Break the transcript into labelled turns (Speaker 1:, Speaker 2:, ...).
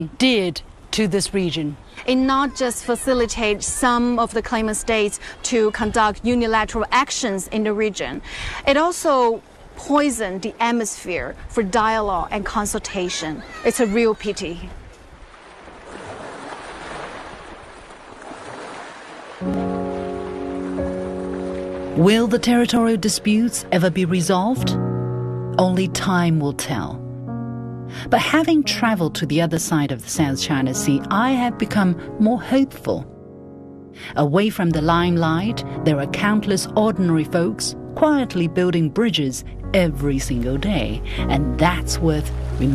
Speaker 1: did to this region.
Speaker 2: It not just facilitates some of the claimant states to conduct unilateral actions in the region, it also poisoned the atmosphere for dialogue and consultation. It's a real pity.
Speaker 1: Will the territorial disputes ever be resolved? Only time will tell. But having traveled to the other side of the South China Sea, I have become more hopeful. Away from the limelight, there are countless ordinary folks quietly building bridges every single day, and that's worth